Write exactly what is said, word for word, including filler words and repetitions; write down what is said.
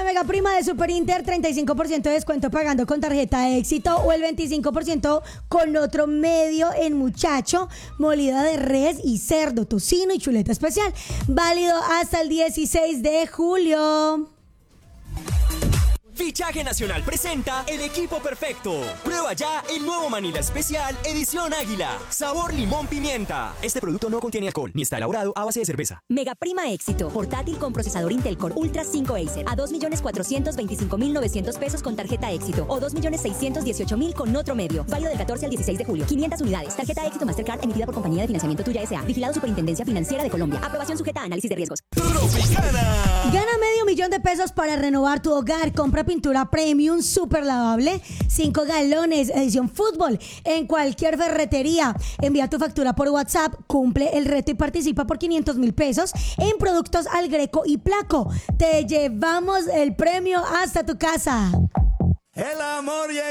mega prima de Super Inter, treinta y cinco por ciento de descuento pagando con tarjeta de éxito o el veinticinco por ciento con otro medio en muchacho, molida de res y cerdo, tocino y chuleta especial. Válido hasta el dieciséis de julio. Fichaje Nacional presenta El Equipo Perfecto. Prueba ya el nuevo Manila Especial Edición Águila. Sabor limón pimienta. Este producto no contiene alcohol ni está elaborado a base de cerveza. Mega prima éxito. Portátil con procesador Intel Core Ultra cinco Acer. A dos millones cuatrocientos veinticinco mil novecientos pesos con tarjeta éxito. O dos millones seiscientos dieciocho mil con otro medio. Válido del catorce al dieciséis de julio. quinientas unidades. Tarjeta éxito Mastercard emitida por Compañía de Financiamiento Tuya S A. Vigilado Superintendencia Financiera de Colombia. Aprobación sujeta a análisis de riesgos. Tropicana. Gana medio millón de pesos para renovar tu hogar. Compra pintura premium super lavable, cinco galones, edición fútbol, en cualquier ferretería. Envía tu factura por WhatsApp, cumple el reto y participa por quinientos mil pesos en productos Al Greco y Placo. Te llevamos el premio hasta tu casa. El amor llega.